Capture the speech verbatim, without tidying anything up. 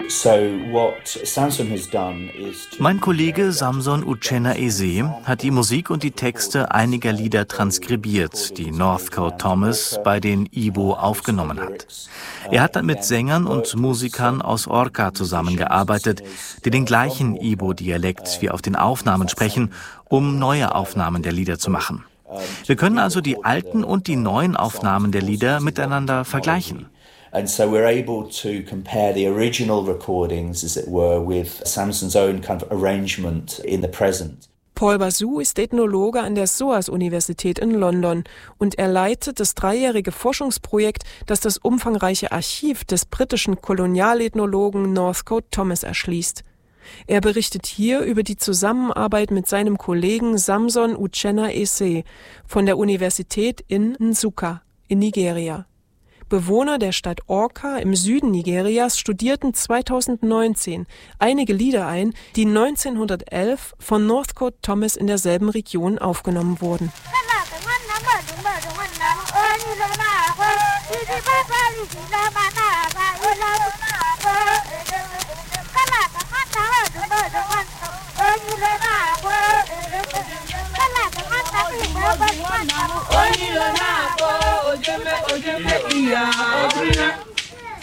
Mein Kollege Samson Uchenna Eze hat die Musik und die Texte einiger Lieder transkribiert, die Northcote Thomas bei den Igbo aufgenommen hat. Er hat dann mit Sängern und Musikern aus Awka zusammengearbeitet, die den gleichen Igbo-Dialekt wie auf den Aufnahmen sprechen, um neue Aufnahmen der Lieder zu machen. Wir können also die alten und die neuen Aufnahmen der Lieder miteinander vergleichen. And so we're able to compare the original recordings, as it were, with Samson's own kind of arrangement in the present. Paul Basu ist Ethnologe an der S O A S-Universität in London und er leitet das dreijährige Forschungsprojekt, das das umfangreiche Archiv des britischen Kolonialethnologen Northcote Thomas erschließt. Er berichtet hier über die Zusammenarbeit mit seinem Kollegen Samson Uchenna Eze von der Universität in Nsukka in Nigeria. Bewohner der Stadt Awka im Süden Nigerias studierten zweitausendneunzehn einige Lieder ein, die neunzehnhundertelf von Northcote Thomas in derselben Region aufgenommen wurden. Ojime, ojime, iya, ojime.